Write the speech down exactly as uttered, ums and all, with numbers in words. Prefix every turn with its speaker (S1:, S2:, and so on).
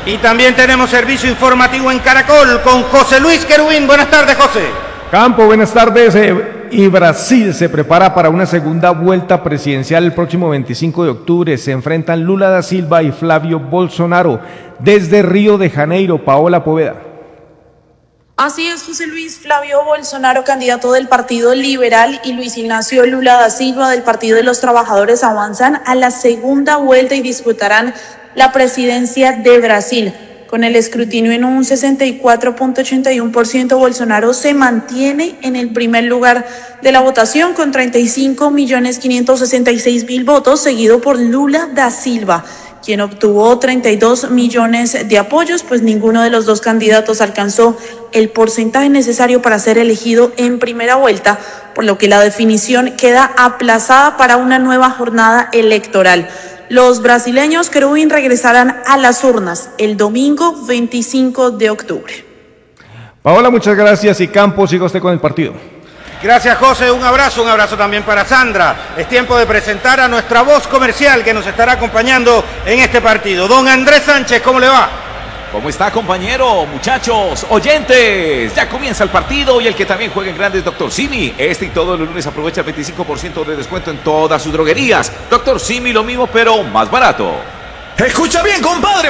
S1: Y también tenemos servicio informativo en Caracol con José Luis Querubín. Buenas tardes, José.
S2: Campo, buenas tardes. Eh, y Brasil se prepara para una segunda vuelta presidencial el próximo veinticinco de octubre. Se enfrentan Lula da Silva y Flavio Bolsonaro. Desde Río de Janeiro, Paola Poveda.
S3: Así es, José Luis. Flavio Bolsonaro, candidato del Partido Liberal, y Luis Ignacio Lula da Silva, del Partido de los Trabajadores, avanzan a la segunda vuelta y disputarán la presidencia de Brasil. Con el escrutinio en un sesenta y cuatro punto ochenta y uno por ciento, Bolsonaro se mantiene en el primer lugar de la votación con treinta y cinco millones quinientos sesenta y seis mil votos, seguido por Lula da Silva, quien obtuvo treinta y dos millones de apoyos, pues ninguno de los dos candidatos alcanzó el porcentaje necesario para ser elegido en primera vuelta, por lo que la definición queda aplazada para una nueva jornada electoral. Los brasileños, Querubín, regresarán a las urnas el domingo veinticinco de octubre.
S2: Paola, muchas gracias. Y Campos, siga usted con el partido.
S1: Gracias, José. Un abrazo, un abrazo también para Sandra. Es tiempo de presentar a nuestra voz comercial que nos estará acompañando en este partido. Don Andrés Sánchez, ¿cómo le va?
S4: ¿Cómo está, compañero? Muchachos, oyentes, ya comienza el partido y el que también juega en grande es Doctor Simi. Este y todos los lunes aprovecha el veinticinco por ciento de descuento en todas sus droguerías. Doctor Simi, lo mismo, pero más barato.
S5: Escucha bien, compadre.